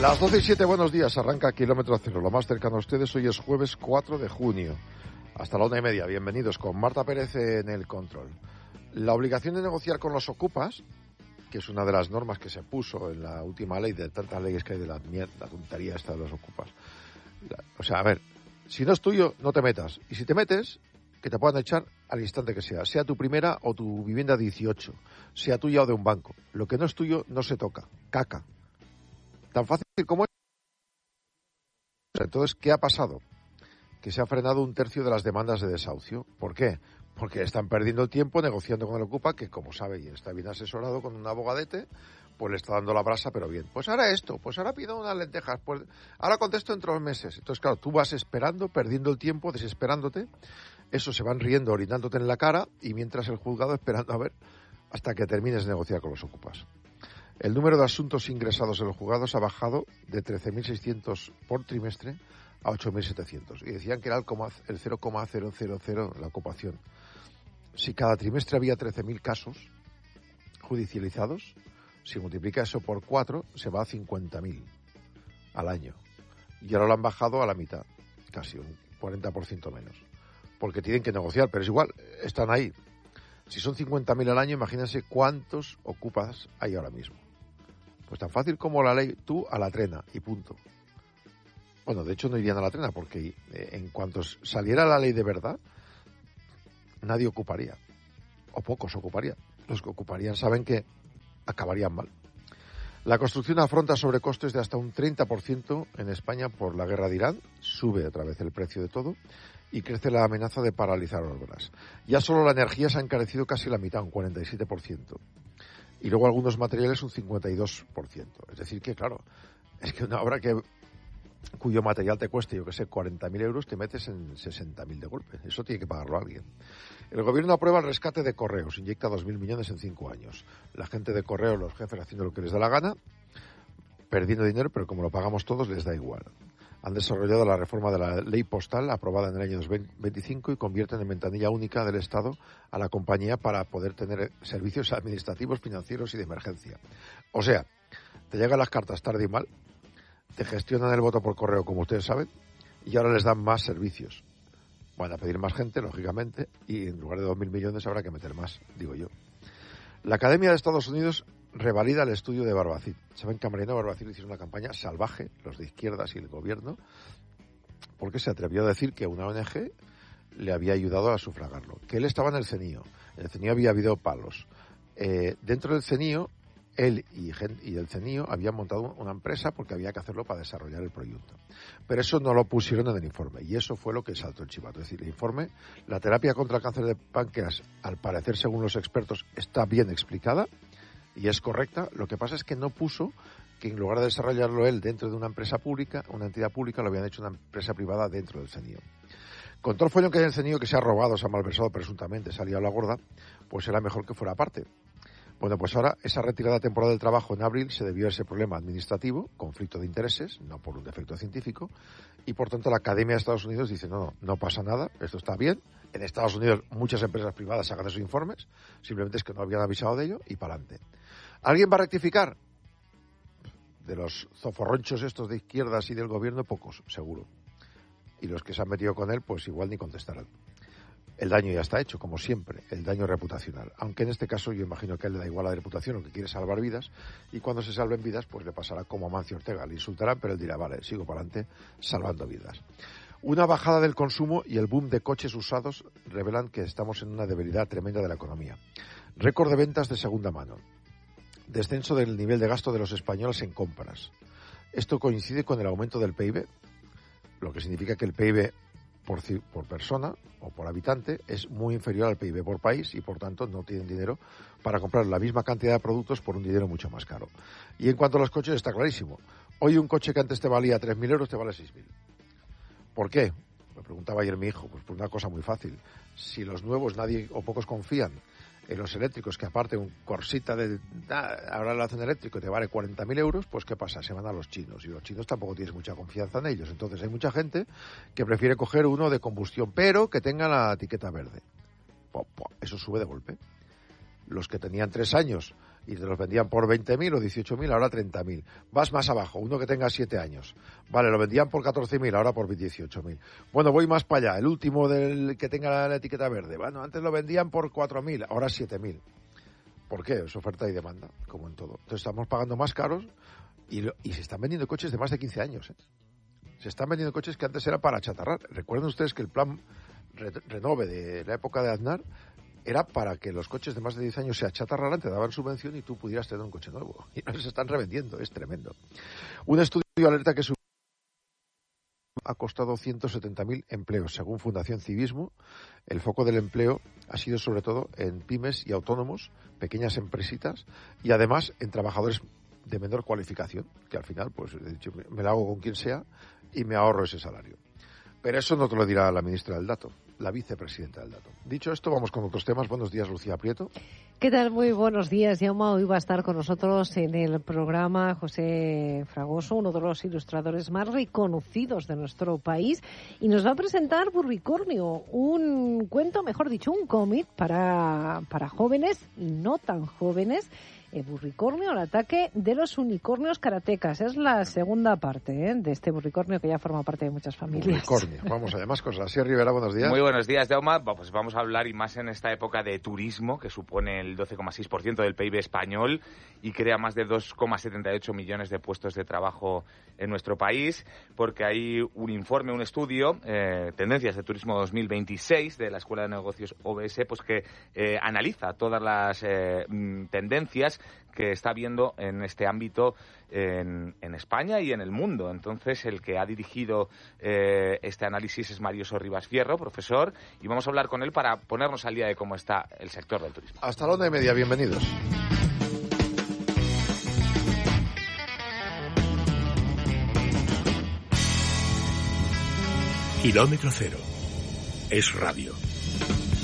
Las 12:07, buenos días. Arranca Kilómetro Cero, lo más cercano a ustedes. Hoy es jueves 4 de junio. Hasta la 1:30. Bienvenidos con Marta Pérez en el control. La obligación de negociar con los ocupas, que es una de las normas que se puso en la última ley, de tantas leyes que hay de la tontería esta de los ocupas. O sea, a ver, si no es tuyo, no te metas. Y si te metes, que te puedan echar al instante que sea tu primera o tu vivienda 18, sea tuya o de un banco. Lo que no es tuyo no se toca. Caca. Tan fácil como es. Entonces, ¿qué ha pasado? Que se ha frenado 1/3 de las demandas de desahucio. ¿Por qué? Porque están perdiendo el tiempo negociando con el ocupa, que como sabe y está bien asesorado con un abogadete, pues le está dando la brasa, pero bien. Pues ahora esto, pues ahora pido unas lentejas, pues ahora contesto dentro de 2 meses. Entonces, claro, tú vas esperando, perdiendo el tiempo, desesperándote. Eso se van riendo, orinándote en la cara, y mientras el juzgado esperando a ver hasta que termines de negociar con los ocupas. El número de asuntos ingresados en los juzgados ha bajado de 13.600 por trimestre a 8.700. Y decían que era el 0,000 la ocupación. Si cada trimestre había 13.000 casos judicializados, si multiplica eso por 4, se va a 50.000 al año. Y ahora lo han bajado a la mitad, casi un 40% menos. Porque tienen que negociar, pero es igual, están ahí. Si son 50.000 al año, imagínense cuántos ocupas hay ahora mismo. Pues tan fácil como la ley, tú a la trena y punto. Bueno, de hecho no irían a la trena porque en cuanto saliera la ley de verdad, nadie ocuparía, o pocos ocuparían. Los que ocuparían saben que acabarían mal. La construcción afronta sobrecostes de hasta un 30% en España por la guerra de Irán, sube otra vez el precio de todo y crece la amenaza de paralizar obras. Ya solo la energía se ha encarecido casi la mitad, un 47%. Y luego algunos materiales un 52%. Es decir que, claro, es que una obra cuyo material te cueste, yo que sé, 40.000 euros, te metes en 60.000 de golpe. Eso tiene que pagarlo alguien. El gobierno aprueba el rescate de Correos, inyecta 2.000 millones en 5 años. La gente de Correos, los jefes haciendo lo que les da la gana, perdiendo dinero, pero como lo pagamos todos, les da igual. Han desarrollado la reforma de la ley postal aprobada en el año 2025 y convierten en ventanilla única del Estado a la compañía para poder tener servicios administrativos, financieros y de emergencia. O sea, te llegan las cartas tarde y mal, te gestionan el voto por correo, como ustedes saben, y ahora les dan más servicios. Van a pedir más gente, lógicamente, y en lugar de 2.000 millones habrá que meter más, digo yo. La Academia de Estados Unidos revalida el estudio de Barbacid. Saben que a Mariano Barbacid le hicieron una campaña salvaje, los de izquierdas y el gobierno, porque se atrevió a decir que una ONG le había ayudado a sufragarlo, que él estaba en el CENIO. En el CENIO había habido palos. Dentro del CENIO, él y el CENIO habían montado una empresa porque había que hacerlo para desarrollar el proyecto. Pero eso no lo pusieron en el informe, y eso fue lo que saltó el chivato. Es decir, el informe, la terapia contra el cáncer de páncreas, al parecer, según los expertos, está bien explicada y es correcta. Lo que pasa es que no puso que en lugar de desarrollarlo él dentro de una empresa pública, una entidad pública, lo habían hecho una empresa privada dentro del CENIO. Con todo el follón que hay en el CENIO, que se ha robado, se ha malversado presuntamente, se ha liado la gorda, pues era mejor que fuera aparte. Bueno, pues ahora esa retirada temporal del trabajo en abril se debió a ese problema administrativo, conflicto de intereses, no por un defecto científico, y por tanto la Academia de Estados Unidos dice no pasa nada, esto está bien. En Estados Unidos muchas empresas privadas sacan esos informes, simplemente es que no habían avisado de ello y para adelante. ¿Alguien va a rectificar? De los zoforronchos estos de izquierdas y del gobierno, pocos, seguro. Y los que se han metido con él, pues igual ni contestarán. El daño ya está hecho, como siempre, el daño reputacional. Aunque en este caso yo imagino que a él le da igual la reputación, lo que quiere es salvar vidas, y cuando se salven vidas, pues le pasará como a Mancio Ortega. Le insultarán, pero él dirá, vale, sigo para adelante salvando vidas. Una bajada del consumo y el boom de coches usados revelan que estamos en una debilidad tremenda de la economía. Récord de ventas de segunda mano. Descenso del nivel de gasto de los españoles en compras. Esto coincide con el aumento del PIB, lo que significa que el PIB por persona o por habitante es muy inferior al PIB por país y por tanto no tienen dinero para comprar la misma cantidad de productos por un dinero mucho más caro. Y en cuanto a los coches está clarísimo. Hoy un coche que antes te valía 3.000 euros te vale 6.000. ¿Por qué? Me preguntaba ayer mi hijo. Pues por una cosa muy fácil. Si los nuevos nadie o pocos confían en los eléctricos, que aparte un Corsita ahora lo hacen eléctrico te vale 40.000 euros, pues ¿qué pasa? Se van a los chinos, y los chinos tampoco tienes mucha confianza en ellos. Entonces hay mucha gente que prefiere coger uno de combustión, pero que tenga la etiqueta verde. Eso sube de golpe. Los que tenían 3 años y te los vendían por 20.000 o 18.000, ahora 30.000. Vas más abajo, uno que tenga 7 años. Vale, lo vendían por 14.000, ahora por 18.000. Bueno, voy más para allá, el último del que tenga la etiqueta verde. Bueno, antes lo vendían por 4.000, ahora 7.000. ¿Por qué? Es oferta y demanda, como en todo. Entonces estamos pagando más caros y se están vendiendo coches de más de 15 años, ¿eh? Se están vendiendo coches que antes era para achatarrar. Recuerden ustedes que el plan Renove de la época de Aznar era para que los coches de más de 10 años se achatarraran, te daban subvención y tú pudieras tener un coche nuevo. Y ahora se están revendiendo, es tremendo. Un estudio alerta que ha costado 170.000 empleos. Según Fundación Civismo, el foco del empleo ha sido sobre todo en pymes y autónomos, pequeñas empresitas, y además en trabajadores de menor cualificación, que al final, pues, he dicho, me la hago con quien sea y me ahorro ese salario. Pero eso no te lo dirá la ministra del Dato, la vicepresidenta del Dato. Dicho esto, vamos con otros temas. Buenos días, Lucía Prieto. ¿Qué tal? Muy buenos días, Jaume. Hoy va a estar con nosotros en el programa José Fragoso, uno de los ilustradores más reconocidos de nuestro país, y nos va a presentar Burricornio, un cuento, mejor dicho, un cómic para jóvenes y no tan jóvenes. Burricornio, el ataque de los unicornios karatecas. Es la segunda parte de este Burricornio que ya forma parte de muchas familias. Burricornio. Vamos allá, más cosas. Asier Rivera, buenos días. Muy buenos días, Jaume. Pues vamos a hablar, y más en esta época de turismo, que supone el 12,6% del PIB español y crea más de 2,78 millones de puestos de trabajo en nuestro país, porque hay un informe, un estudio, Tendencias de Turismo 2026, de la Escuela de Negocios OBS, pues que analiza todas las tendencias que está habiendo en este ámbito en España y en el mundo. Entonces, el que ha dirigido este análisis es Mario Sorribas Fierro, profesor, y vamos a hablar con él para ponernos al día de cómo está el sector del turismo. Hasta la 1:30, bienvenidos. Kilómetro Cero es radio.